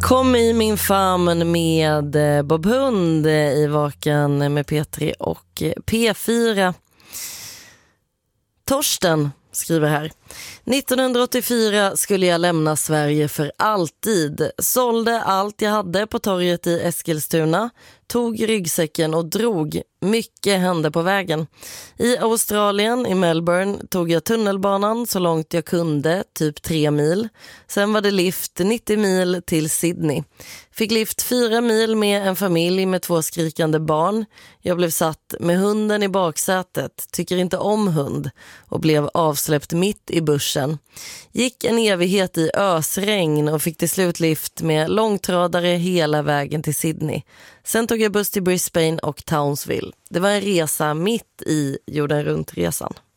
Kom i min famn med Bob Hund i Vaken med P3 och P4. Torsten skriver här: 1984 skulle jag lämna Sverige för alltid. Sålde allt jag hade på torget i Eskilstuna, tog ryggsäcken och drog. Mycket hände på vägen. I Australien, i Melbourne, tog jag tunnelbanan så långt jag kunde, typ 3 mil. Sen var det lift 90 mil till Sydney. Fick lift 4 mil med en familj med 2 skrikande barn. Jag blev satt med hunden i baksätet, tycker inte om hund, och blev avsläppt mitt i bussen. Gick en evighet i ösregn och fick till slut lift med långtradare hela vägen till Sydney. Sen tog jag buss till Brisbane och Townsville. Det var en resa mitt i jorden runt resan.